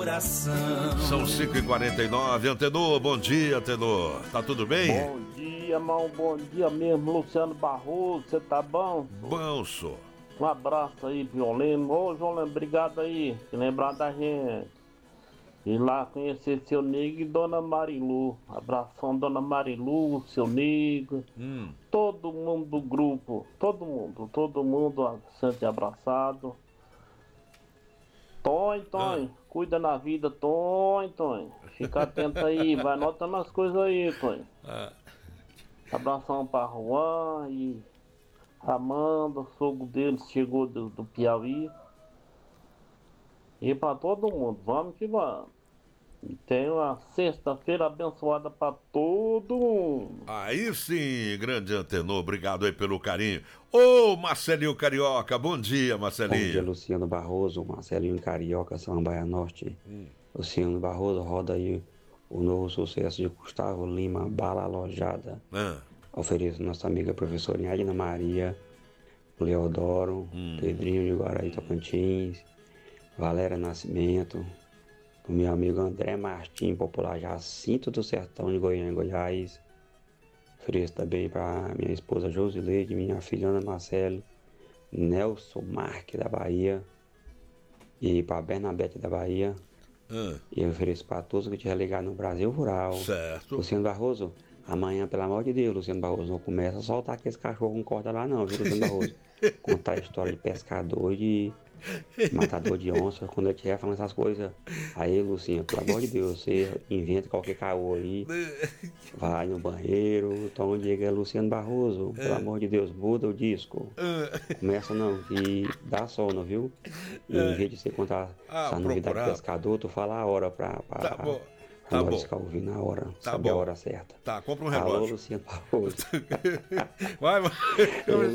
coração. São 5h49, Antenor, bom dia, Antenor. Tá tudo bem? Bom dia, irmão, bom dia mesmo, Luciano Barroso, você tá bom? Bom, senhor. Um abraço aí, João Lemos. Ô, João Lemos, obrigado aí, por lembrar da gente. Ir lá conhecer seu Nego e Dona Marilu. Abração, Dona Marilu, seu Nego. Todo mundo do grupo, todo mundo sente abraçado. Tonho, cuida na vida, Tonho. Fica atento aí, vai anotando as coisas aí, Tonho. Abração pra Juan e Amanda, o sogro deles chegou do Piauí. E pra todo mundo, vamos que vamos. E tem uma sexta-feira abençoada pra todo mundo. Aí sim, grande Antenor, obrigado aí pelo carinho. Ô, Marcelinho Carioca, bom dia, Marcelinho. Bom dia, Luciano Barroso, Marcelinho Carioca, Samambaia Norte. Luciano Barroso, roda aí o novo sucesso de Gustavo Lima, Bala Alojada. Ofereço nossa amiga professora Adina Maria, Leodoro, Pedrinho de Guaraí Tocantins, Valéria Nascimento, o meu amigo André Martins, popular Jacinto do Sertão de Goiânia, Goiás. Ofereço também para minha esposa Josileide, minha filha Ana Marcelo, Nelson Marque da Bahia e para Bernabete da Bahia. E eu ofereço para todos que estiver ligado no Brasil Rural. Certo. Luciano Barroso, amanhã, pelo amor de Deus, Luciano Barroso, não começa a soltar aqueles cachorros com corda lá não, viu, Luciano Barroso? Contar a história de pescador e de matador de onça, quando eu estiver falando essas coisas. Aí, Luciano, pelo amor de Deus, você inventa qualquer caô aí, vai no banheiro, toma um dia, Luciano Barroso, pelo amor de Deus, muda o disco. Começa não, que dá sono, viu? E em vez de você contar essa novidade de pescador, tu fala a hora pra nós ficar ouvindo na hora, saber a hora certa. Tá, compra um relógio. Alô, Luciano Barroso. Vai,